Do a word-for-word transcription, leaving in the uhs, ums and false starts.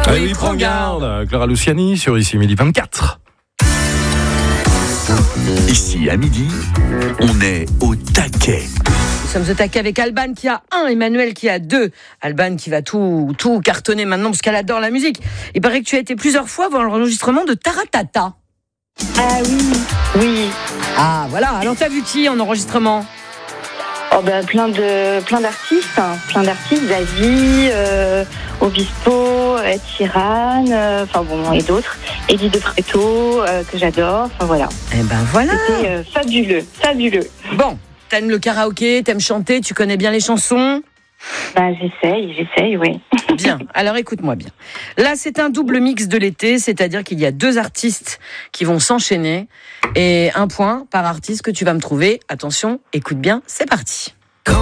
Ah oui, prends garde. Clara Luciani sur Ici Midi vingt-quatre. Ici à midi, on est au taquet. Nous sommes au taquet avec Alban qui a un, Emmanuel qui a deux. Alban qui va tout, tout cartonner maintenant parce qu'elle adore la musique. Il paraît que tu as été plusieurs fois voir l'enregistrement de Taratata. Ah oui, oui. Ah voilà, alors t'as vu qui en enregistrement? Oh ben, plein de plein d'artistes, hein. plein d'artistes, Zazie, euh, Obispo, Ed Sheeran, euh, enfin bon et d'autres, Eddie De Pretto euh, que j'adore, enfin voilà. Eh ben voilà. C'était euh, fabuleux, fabuleux. Bon, t'aimes le karaoké, t'aimes chanter, tu connais bien les chansons? Ben j'essaye, j'essaye, oui. Bien, alors écoute-moi bien. Là, c'est un double mix de l'été, c'est-à-dire qu'il y a deux artistes qui vont s'enchaîner et un point par artiste que tu vas me trouver. Attention, écoute bien, c'est parti.